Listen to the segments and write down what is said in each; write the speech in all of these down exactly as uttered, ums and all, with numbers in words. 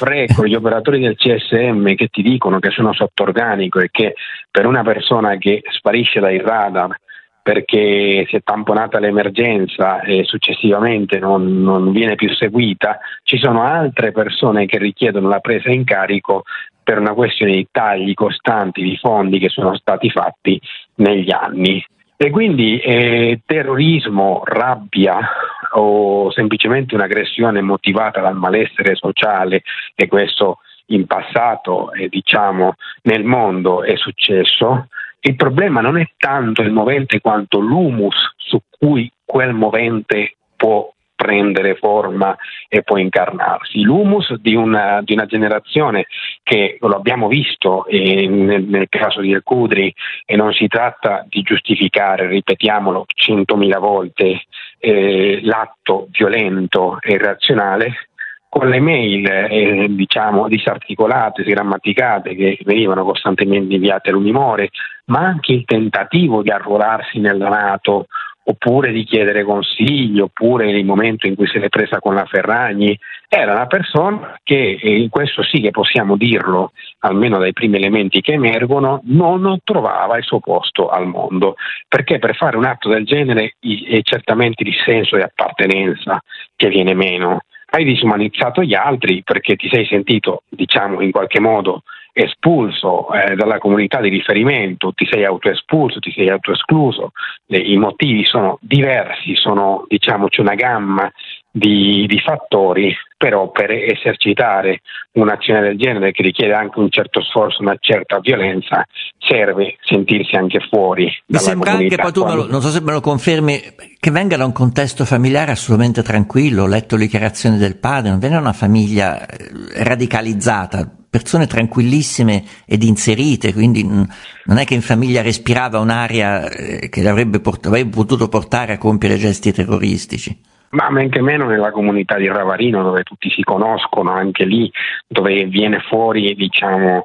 frecco gli operatori del C S M che ti dicono che sono sotto organico e che per una persona che sparisce dai radar perché si è tamponata l'emergenza e successivamente non, non viene più seguita, ci sono altre persone che richiedono la presa in carico per una questione di tagli costanti di fondi che sono stati fatti negli anni. E quindi eh, terrorismo, rabbia o semplicemente un'aggressione motivata dal malessere sociale, e questo in passato eh, diciamo nel mondo è successo. Il problema non è tanto il movente quanto l'humus su cui quel movente può prendere forma e può incarnarsi. L'humus di una, di una generazione che lo abbiamo visto eh, nel, nel caso di El Qudri, e non si tratta di giustificare, ripetiamolo centomila volte, eh, l'atto violento e irrazionale, con le mail eh, diciamo disarticolate, sgrammaticate che venivano costantemente inviate all'Unimore, ma anche il tentativo di arruolarsi nella NATO oppure di chiedere consigli, oppure nel momento in cui se l'è presa con la Ferragni, era una persona che, e questo sì che possiamo dirlo, almeno dai primi elementi che emergono, non trovava il suo posto al mondo, perché per fare un atto del genere è certamente il senso di appartenenza che viene meno. Hai disumanizzato gli altri perché ti sei sentito, diciamo, in qualche modo espulso eh, dalla comunità di riferimento, ti sei autoespulso, ti sei autoescluso. Le, I motivi sono diversi, sono, diciamo, c'è una gamma di, di fattori, però per esercitare un'azione del genere che richiede anche un certo sforzo, una certa violenza, serve sentirsi anche fuori Mi dalla sembra comunità. Anche, poi tu me lo, non so se me lo confermi, che venga da un contesto familiare assolutamente tranquillo. Ho letto le dichiarazioni del padre, non viene da una famiglia radicalizzata, persone tranquillissime ed inserite, quindi non è che in famiglia respirava un'aria che l'avrebbe port- avrebbe potuto portare a compiere gesti terroristici. Ma men che meno nella comunità di Ravarino, dove tutti si conoscono, anche lì dove viene fuori, diciamo,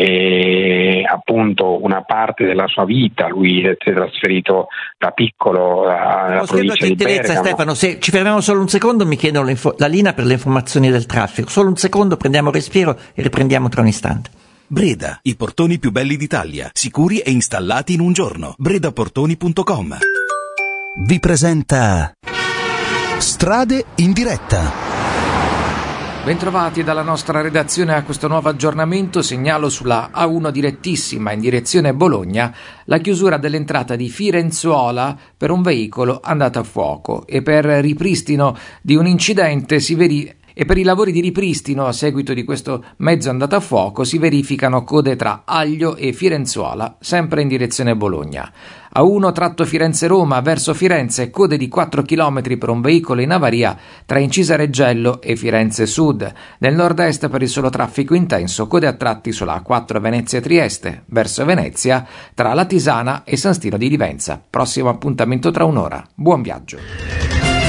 eh, appunto una parte della sua vita. Lui si è trasferito da piccolo alla provincia di Bergamo. Stefano, se ci fermiamo solo un secondo, mi chiedono la linea per le informazioni del traffico. Solo un secondo, prendiamo respiro e riprendiamo tra un istante. Breda, i portoni più belli d'Italia, sicuri e installati in un giorno. bredaportoni punto com vi presenta Strade in diretta. Bentrovati dalla nostra redazione a questo nuovo aggiornamento. Segnalo sulla A uno direttissima in direzione Bologna la chiusura dell'entrata di Firenzuola per un veicolo andato a fuoco, e per ripristino di un incidente si veri E per i lavori di ripristino a seguito di questo mezzo andato a fuoco si verificano code tra Aglio e Firenzuola, sempre in direzione Bologna. A uno tratto Firenze-Roma verso Firenze, code di quattro chilometri per un veicolo in avaria tra Incisa Reggello e Firenze Sud. Nel nord-est per il solo traffico intenso, code a tratti sulla A quattro Venezia-Trieste, verso Venezia, tra Latisana e San Stino di Livenza. Prossimo appuntamento tra un'ora. Buon viaggio.